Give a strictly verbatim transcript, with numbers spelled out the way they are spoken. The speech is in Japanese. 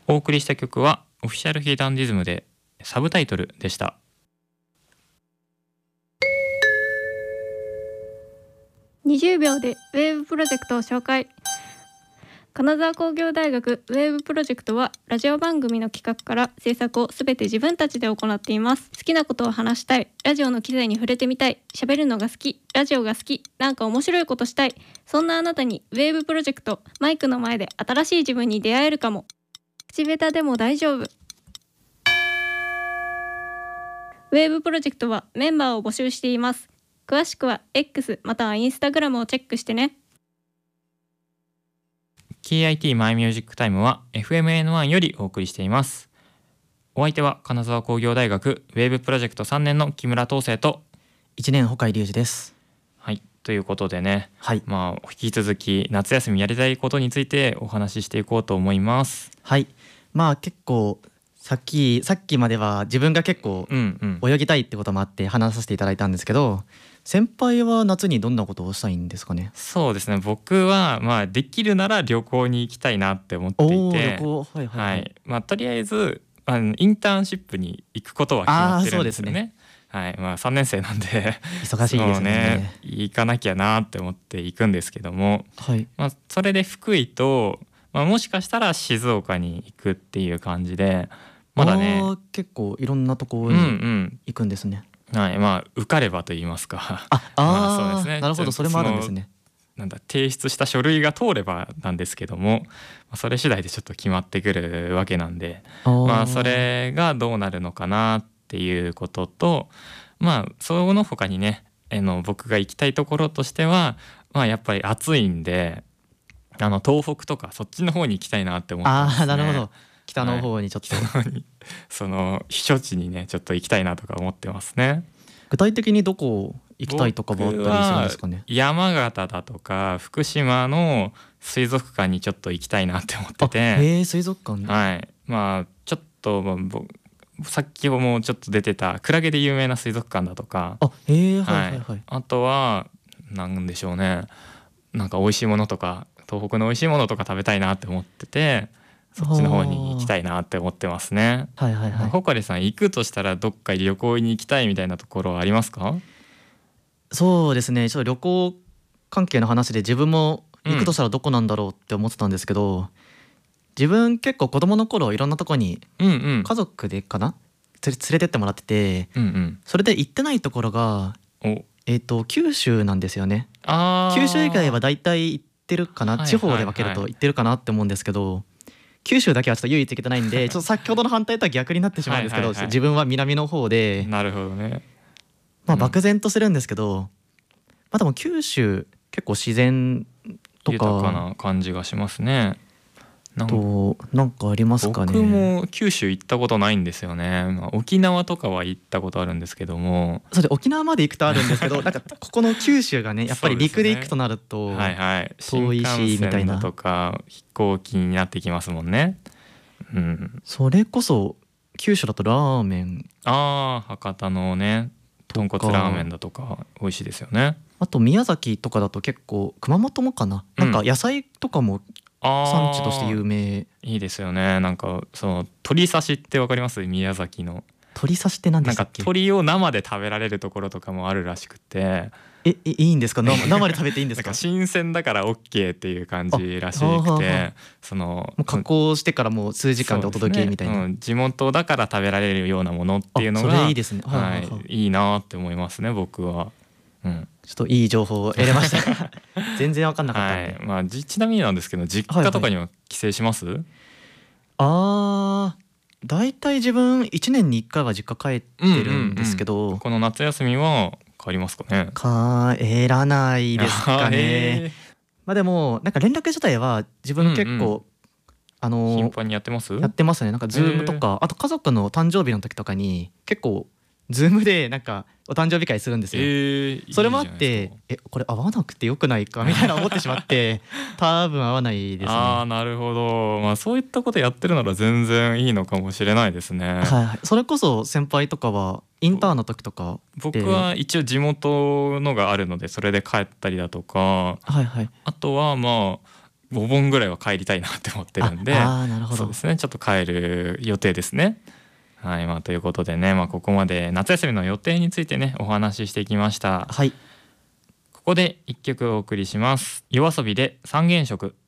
お送りした曲はオフィシャルヒダンディズムでサブタイトルでした。 にじゅうびょうでウェーブプロジェクトを紹介。金沢工業大学ウェーブプロジェクトはラジオ番組の企画から制作をすべて自分たちで行っています。好きなことを話したい、ラジオの機材に触れてみたい、喋るのが好き、ラジオが好き、なんか面白いことしたい、そんなあなたにウェーブプロジェクト、マイクの前で新しい自分に出会えるかも。口下手でも大丈夫。ウェーブプロジェクトはメンバーを募集しています。詳しくは X または Instagram をチェックしてね。 ケーアイティー マイミュージックタイムは エフエムエヌワン よりお送りしています。お相手は金沢工業大学ウェーブプロジェクトさんねんの木村東生といちねん穂海隆二です。 はい、ということでね、 はい、 まあ引き続き夏休みやりたいことについてお話ししていこうと思います。 はい、まあ結構さっきさっきまでは自分が結構泳ぎたいってこともあって話させていただいたんですけど、先輩は夏にどんなことをしたいんですかね。 そうですね、僕はまあできるなら旅行に行きたいなって思っていて、 旅行、はいはい、はい、 はい、まあとりあえずあのインターンシップに行くことは決まってるんですよね。はい、まあさんねん生なんで忙しいですね。 ね、行かなきゃなって思って行くんですけども、 はい、 まあそれで福井と、まあ、もしかしたら静岡に行くっていう感じで、まだね結構いろんなところに行くんですね。 うんうん、はい、まあ受かればと言いますか。 ああ、 まあそうですね、 なるほど、それもあるんですね。 なんだ提出した書類が通ればなんですけども、それ次第でちょっと決まってくるわけなんで、あ、まあそれがどうなるのかなっていうことと、まあその他にね、あの僕が行きたいところとしては、まあやっぱり暑いんで、あの東北とかそっちの方に行きたいなって思ってますね。 あ、なるほど、北の方にちょっと、 はい、その避暑地にねちょっと行きたいなとか思ってますね。 具体的にどこ行きたいとかもあったりするんですかね。 山形だとか福島の水族館にちょっと行きたいなって思ってて。 へー、水族館ね。 はい、まあちょっと、まあ、さっきもちょっと出てたクラゲで有名な水族館だとか、 あ、へー、はいはいはい、 あとはなんでしょうね、なんか美味しいものとか東北の美味しいものとか食べたいなって思ってて、そっちの方に行きたいなって思ってますね。 はいはいはい。 ほかりさん、行くとしたらどっか旅行に行きたいみたいなところはありますか？ そうですね、ちょっと旅行関係の話で自分も行くとしたらどこなんだろうって思ってたんですけど、うん、自分結構子供の頃いろんなとこに家族でかな、うんうん、連れてってもらってて、うんうん、それで行ってないところがえーと九州なんですよね。あ、九州以外はだいたい行ってるかな、はいはいはい、地方で分けると行ってるかなって思うんですけど、九州だけはちょっと唯一行けてないんでちょっと先ほどの反対とは逆になってしまうんですけど、はいはいはい、自分は南の方で。 なるほどね。 まあ漠然とするんですけど、うん、まあでも九州結構自然とか豊かな感じがしますね。 なんとなんかありますかね。 僕も九州行ったことないんですよね。まあ、沖縄とかは行ったことあるんですけども。 それで沖縄まで行くとあるんですけどなんかここの九州がねやっぱり陸で行くとなると遠いしみたいな、 とか飛行機になってきますもんね。うん、 それこそ九州だとラーメン、 ああ博多のね豚骨ラーメンだとか美味しいですよね。 あと宮崎とかだと結構熊本もかな、うん、なんか野菜とかも産地として有名。 いいですよね。なんかその鶏刺しってわかります？宮崎の鶏刺しって何でしたっけ？ なんか鶏を生で食べられるところとかもあるらしくて。 えいいんですか？生, 生で食べていいんですか？ なんか新鮮だから OK っていう感じらしくて、そのもう加工してからもう数時間でお届けみたいな、 ね、うん、地元だから食べられるようなものっていうのがそれいいですね、 はいはいはい、いいなって思いますね僕は。うん、 ちょっといい情報を得れました全然分かんなかったんで、 はい、まあ、ちなみになんですけど実家とかには帰省します？はいはい、 あーだいたい自分いちねんにいっかいは実家帰ってるんですけど、うんうんうん、 この夏休みは帰りますかね？ 帰らないですかね。まあでもなんか連絡自体は自分結構、うんうん、あの頻繁にやってます？ やってますね。なんかズームとかあと家族の誕生日の時とかに結構ズームでなんかお誕生日会するんですよ、えー、それもあってえこれ会わなくてよくないかみたいな思ってしまって多分会わないですね。 あーなるほど、まあ、そういったことやってるなら全然いいのかもしれないですね、 はいはい、それこそ先輩とかはインターンの時とか僕は一応地元のがあるのでそれで帰ったりだとか、 はいはい、 あとはまあお盆ぐらいは帰りたいなって思ってるんで、 ああなるほど。 そうですね、ちょっと帰る予定ですね。はい、まあ、ということでね、まあ、ここまで夏休みの予定についてねお話ししてきました。 はい。 ここで一曲お送りします。夜遊びで三原色。